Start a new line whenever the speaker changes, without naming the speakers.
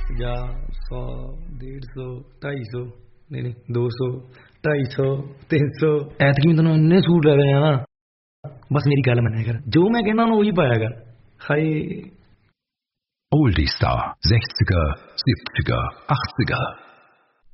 50 100 150 250 नहीं 200 250 300 ਐਤਕੀ ਮੈਂ ਤੈਨੂੰ ਇੰਨੇ ਸੂਟ ਲੈ ਕੇ ਜਾਣਾ ਬਸ ਮੇਰੀ ਗੱਲ ਮੰਨਿਆ ਕਰ ਜੋ ਮੈਂ ਕਹਿੰਦਾ ਉਹਨੂੰ ਉਹੀ ਪਾਇਆ ਕਰ ਹਾਏ
Oldie Star 60er 70er 80er